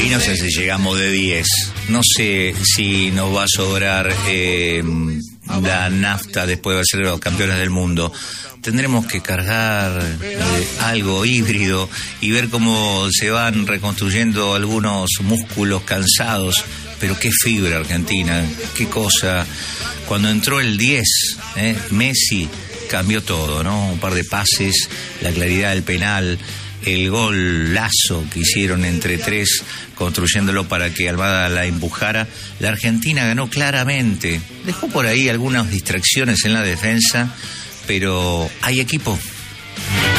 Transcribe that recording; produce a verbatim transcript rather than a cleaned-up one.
Y no sé si llegamos de diez. No sé si nos va a sobrar eh, la nafta después de ser los campeones del mundo. Tendremos que cargar eh, algo híbrido y ver cómo se van reconstruyendo algunos músculos cansados. Pero qué fibra Argentina, qué cosa. Cuando entró el diez, eh, Messi cambió todo, ¿no? Un par de pases, la claridad del penal, el golazo que hicieron entre tres, construyéndolo para que Almada la empujara. La Argentina ganó claramente. Dejó por ahí algunas distracciones en la defensa, pero hay equipo.